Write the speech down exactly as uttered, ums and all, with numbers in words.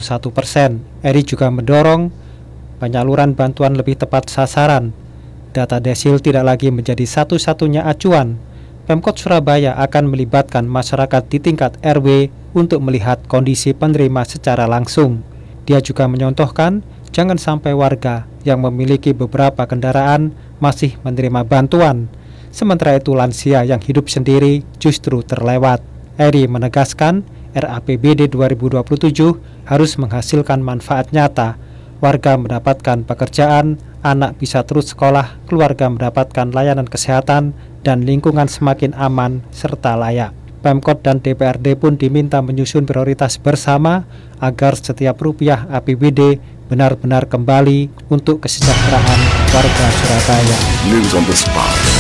satu persen. Eri juga mendorong penyaluran bantuan lebih tepat sasaran. Data desil tidak lagi menjadi satu-satunya acuan. Pemkot Surabaya akan melibatkan masyarakat di tingkat R W untuk melihat kondisi penerima secara langsung. Dia juga menyontohkan jangan sampai warga yang memiliki beberapa kendaraan masih menerima bantuan, sementara itu lansia yang hidup sendiri justru terlewat. Eri menegaskan R A P B D dua ribu dua puluh tujuh harus menghasilkan manfaat nyata. Warga mendapatkan pekerjaan, anak bisa terus sekolah, keluarga mendapatkan layanan kesehatan, dan lingkungan semakin aman serta layak. Pemkot dan D P R D pun diminta menyusun prioritas bersama agar setiap rupiah A P B D benar-benar kembali untuk kesejahteraan warga Surabaya. News on the spot.